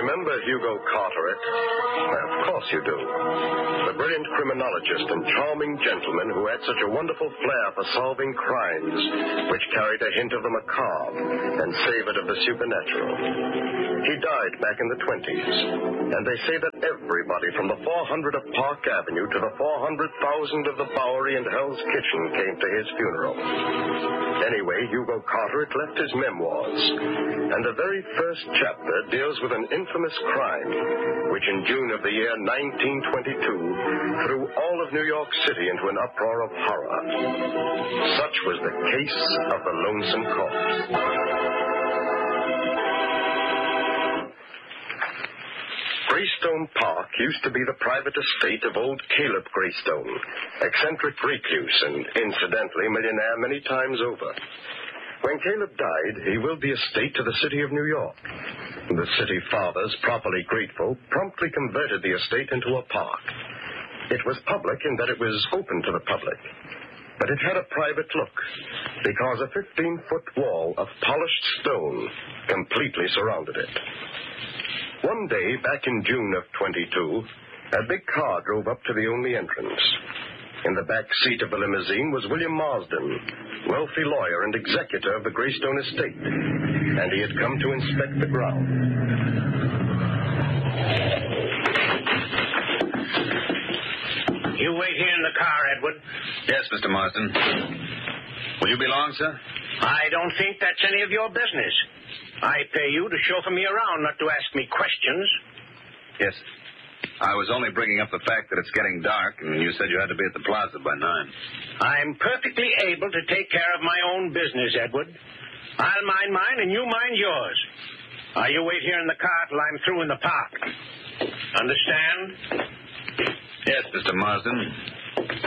remember Hugo Carteret? Of course you do. The brilliant criminologist and charming gentleman who had such a wonderful flair for solving crimes which carried a hint of the macabre and savored of the supernatural. He died back in the 20s, and they say that everybody from the 400 of Park Avenue to the 400,000 of the Bowery and Hell's Kitchen came to his funeral. Anyway, Hugo Carteret left his memoirs, and the very first chapter deals with an infamous crime which in June of the year 1922 threw all of New York City into an uproar of horror. Such was the case of the Lonesome Corpse. Greystone Park used to be the private estate of old Caleb Greystone, eccentric recluse and, incidentally, millionaire many times over. When Caleb died, he willed the estate to the city of New York. The city fathers, properly grateful, promptly converted the estate into a park. It was public in that it was open to the public, but it had a private look because a 15-foot wall of polished stone completely surrounded it. One day, back in June of 22, a big car drove up to the only entrance. In the back seat of the limousine was William Marsden, wealthy lawyer and executor of the Greystone estate, and he had come to inspect the ground. You wait here in the car, Edward. Yes, Mr. Marsden. Will you be long, sir? I don't think that's any of your business. I pay you to chauffeur me around, not to ask me questions. Yes. I was only bringing up the fact that it's getting dark, and you said you had to be at the plaza by 9. I'm perfectly able to take care of my own business, Edward. I'll mind mine, and you mind yours. You wait here in the car till I'm through in the park. Understand? Yes, Mr. Marsden.